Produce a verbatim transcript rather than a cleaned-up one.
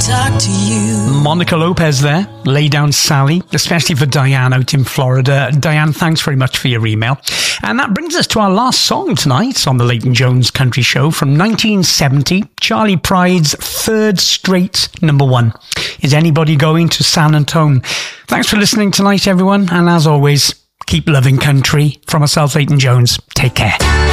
talk to you. Monica Lopez there, Lay Down Sally, especially for Diane out in Florida. Diane, thanks very much for your email. And that brings us to our last song tonight on the Leighton Jones Country Show from nineteen seventy, Charlie Pride's third straight number one. Is Anybody Going to San Antone? Thanks for listening tonight, everyone. And as always, keep loving country. From myself, Leighton Jones. Take care.